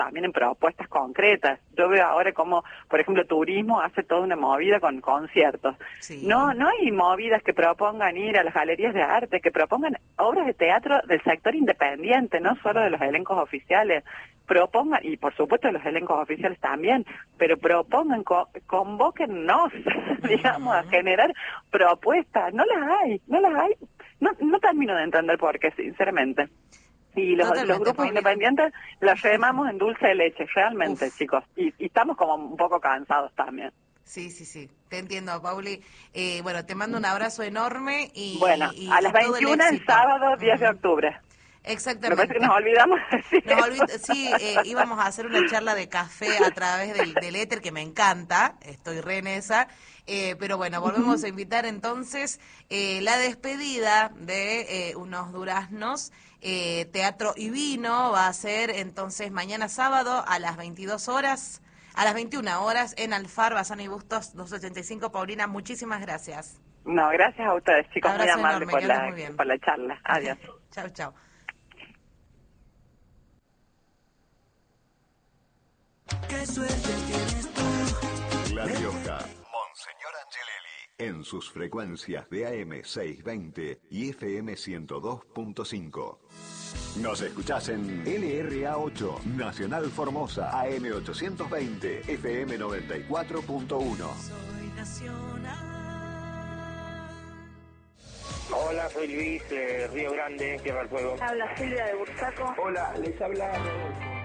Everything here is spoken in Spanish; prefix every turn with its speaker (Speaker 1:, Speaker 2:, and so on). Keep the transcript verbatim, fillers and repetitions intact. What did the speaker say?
Speaker 1: también en propuestas concretas. Yo veo ahora como, por ejemplo, turismo hace toda una movida con conciertos.
Speaker 2: Sí.
Speaker 1: No, no hay movidas que propongan ir a las galerías de arte, que propongan obras de teatro del sector independiente, no solo de los elencos oficiales. Propongan, y por supuesto los elencos oficiales también, pero propongan, co convóquennos, digamos, a generar propuestas. No las hay, no las hay. No, no termino de entender por qué, sinceramente. Y los, los grupos Paulina. independientes los remamos en dulce de leche, realmente, Uf. chicos. Y, y estamos como un poco cansados también.
Speaker 2: Sí, sí, sí, te entiendo, Pauli. Eh, bueno, te mando un abrazo enorme y
Speaker 1: Bueno,
Speaker 2: y,
Speaker 1: a las
Speaker 2: y todo
Speaker 1: veintiuna
Speaker 2: el,
Speaker 1: el sábado diez de octubre.
Speaker 2: Exactamente.
Speaker 1: Me parece que nos olvidamos de
Speaker 2: nos olvid Sí, eh, íbamos a hacer una charla de café a través del, del éter, que me encanta, estoy re en esa, eh, pero bueno, volvemos uh-huh. a invitar entonces eh, la despedida de eh, Unos Duraznos, eh, Teatro y Vino, va a ser entonces mañana sábado a las veintidós horas, a las veintiuna horas en Alfar, Bazán y Bustos doscientos ochenta y cinco. Paulina, muchísimas gracias.
Speaker 1: No, gracias a ustedes, chicos,
Speaker 2: Abrazo
Speaker 1: muy amables por la, por la charla. Adiós.
Speaker 2: Chao, chao.
Speaker 3: Qué suerte tienes tú.
Speaker 4: La Rioja. Monseñor Angelelli. En sus frecuencias de A M seiscientos veinte y F M ciento dos punto cinco. Nos escuchás en L R A ocho, Nacional Formosa, A M ochocientos veinte, F M noventa y cuatro punto uno.
Speaker 3: Soy nacional.
Speaker 5: Hola, soy Luis, eh, Río Grande, Tierra del Fuego.
Speaker 6: Habla Silvia de Bursaco.
Speaker 7: Hola, les habla Rodolfo.